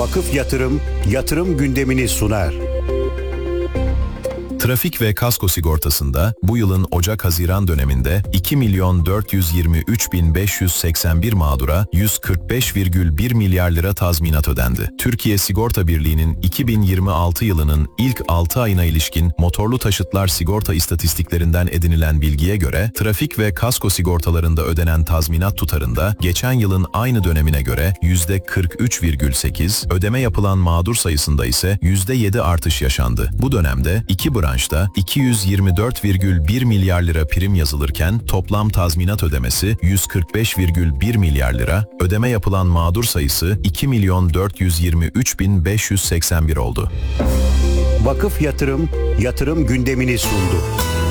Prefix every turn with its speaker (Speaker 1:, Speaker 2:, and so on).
Speaker 1: Vakıf Yatırım, yatırım gündemini sunar.
Speaker 2: Trafik ve kasko sigortasında bu yılın Ocak-Haziran döneminde 2.423.581 mağdura 145,1 milyar lira tazminat ödendi. Türkiye Sigorta Birliği'nin 2026 yılının ilk 6 ayına ilişkin motorlu taşıtlar sigorta istatistiklerinden edinilen bilgiye göre trafik ve kasko sigortalarında ödenen tazminat tutarında geçen yılın aynı dönemine göre %43,8, ödeme yapılan mağdur sayısında ise %7 artış yaşandı. Bu dönemde iki branşta 224,1 milyar lira prim yazılırken toplam tazminat ödemesi 145,1 milyar lira, ödeme yapılan mağdur sayısı 2.423.581 oldu.
Speaker 1: Vakıf Yatırım, yatırım gündemini sundu.